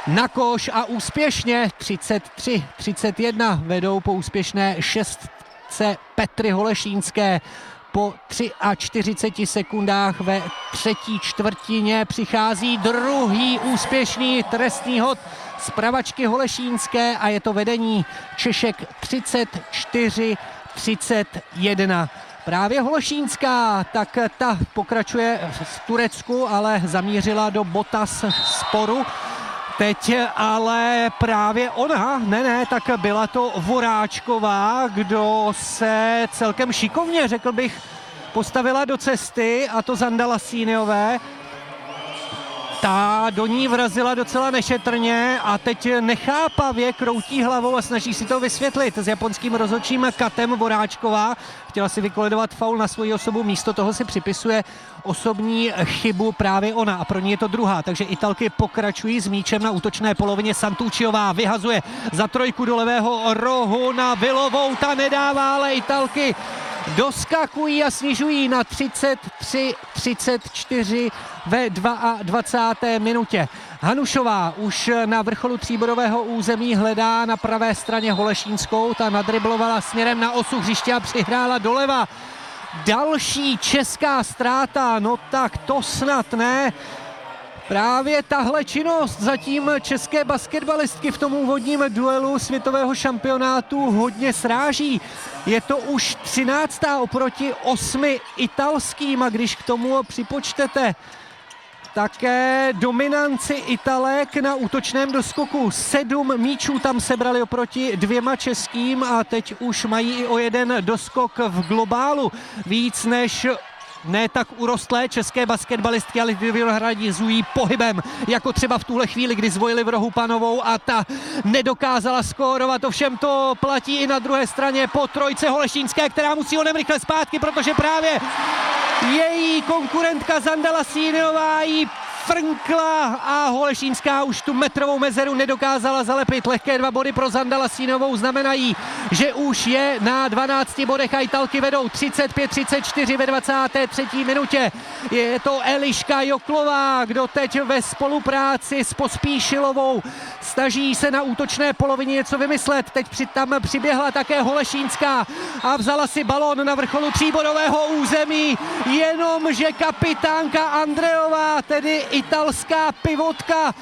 na koš a úspěšně 33-31 vedou po úspěšné šestce Petry Holešínské. Po 43 sekundách ve třetí čtvrtině přichází druhý úspěšný trestný hod z pravačky Holešínské a je to vedení Češek 34-31. Právě Holešínská, tak ta pokračuje v Turecku, ale zamířila do Botas sporu. Teď ale právě ona, tak byla to Voráčková, kdo se celkem šikovně, řekl bych, postavila do cesty, a to Zanda Lasíniové. Ta do ní vrazila docela nešetrně a teď nechápavě kroutí hlavou a snaží si to vysvětlit s japonským rozhodčím Katem. Voráčková chtěla si vykoledovat faul na svoji osobu, místo toho si připisuje osobní chybu právě ona a pro ní je to druhá, takže Italky pokračují s míčem na útočné polovině. Santucciová vyhazuje za trojku do levého rohu na Vilovou, ta nedává, ale Italky doskakují a snižují na 33-34 ve 22. minutě. Hanušová už na vrcholu tříbodového území hledá na pravé straně Holešínskou, ta nadriblovala směrem na osu hřiště a přihrála doleva. Další česká ztráta, no tak to snad ne. Právě tahle činnost zatím české basketbalistky v tom úvodním duelu světového šampionátu hodně sráží. Je to už 13. oproti 8 italským a když k tomu připočtete také dominanci Italek na útočném doskoku. 7 míčů tam sebrali oproti 2 českým a teď už mají i o 1 doskok v globálu. Víc než ne tak urostlé české basketbalistky, ale vyhradizují pohybem, jako třeba v tuhle chvíli, kdy zvojili v rohu Panovou a ta nedokázala skórovat. Ovšem to platí i na druhé straně po trojce Holešínské, která musí onem rychle zpátky, protože právě její konkurentka Zanda Lasíniová jí frnkla a Holešínská už tu metrovou mezeru nedokázala zalepit. Lehké 2 body pro Zandu Lasíniovou znamenají, že už je na 12 bodech a Italky vedou 35-34 ve 23. minutě. Je to Eliška Joklová, kdo teď ve spolupráci s Pospíšilovou snaží se na útočné polovině něco vymyslet. Teď tam přiběhla také Holešínská a vzala si balón na vrcholu tříbodového území, jenomže kapitánka Andreová, tedy italská pivotka,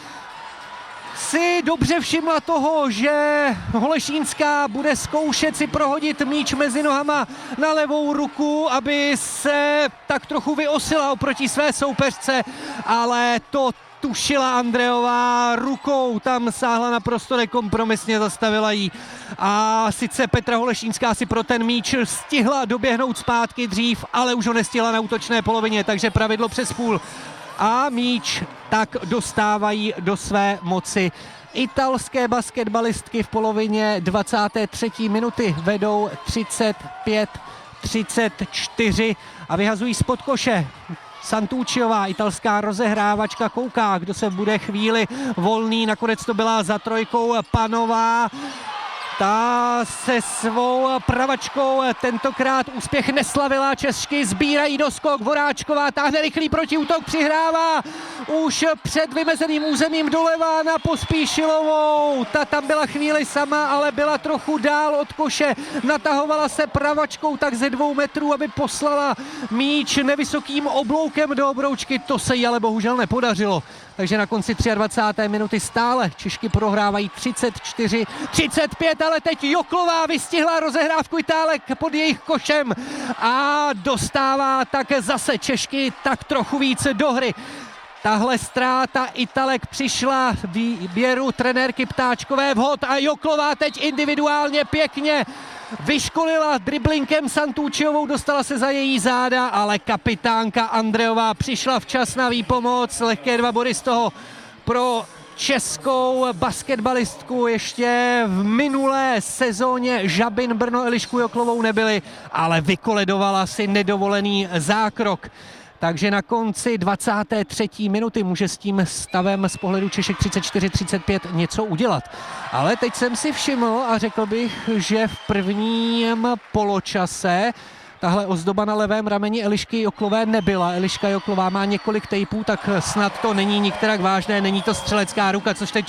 si dobře všimla toho, že Holešínská bude zkoušet si prohodit míč mezi nohama na levou ruku, aby se tak trochu vyosila oproti své soupeřce, ale to tušila Andreová rukou, tam sáhla naprosto nekompromisně, zastavila jí. A sice Petra Holešínská si pro ten míč stihla doběhnout zpátky dřív, ale už ho nestihla na útočné polovině, takže pravidlo přes půl. A míč tak dostávají do své moci italské basketbalistky v polovině 23. minuty. Vedou 35-34 a vyhazují spod koše. Santucciová, italská rozehrávačka, kouká, kdo se bude chvíli volný. Nakonec to byla za trojkou Panová. Ta se svou pravačkou tentokrát úspěch neslavila. Češky sbírají doskok. Voráčková táhne rychlý protiútok, přihrává už před vymezeným územím doleva na Pospíšilovou. Ta tam byla chvíli sama, ale byla trochu dál od koše. Natahovala se pravačkou tak ze 2 metrů, aby poslala míč nevysokým obloukem do obroučky. To se jí ale bohužel nepodařilo. Takže na konci 23. minuty stále Češky prohrávají 34-35, ale teď Joklová vystihla rozehrávku Itálek pod jejich košem a dostává tak zase Češky tak trochu více do hry. Tahle ztráta Italek přišla v výběru trenérky Ptáčkové vhod a Joklová teď individuálně pěkně vyškolila driblinkem Santucciovou, dostala se za její záda, ale kapitánka Andreová přišla včas na výpomoc. Lehké 2 body z toho pro českou basketbalistku. Ještě v minulé sezóně Žabin Brno Elišku Joklovou nebyli, ale vykoledovala si nedovolený zákrok. Takže na konci 23. minuty může s tím stavem z pohledu Češek 34-35 něco udělat. Ale teď jsem si všiml a řekl bych, že v prvním poločase tahle ozdoba na levém rameni Elišky Joklové nebyla. Eliška Joklová má několik tejpů, tak snad to není nikterak vážné, není to střelecká ruka, což teď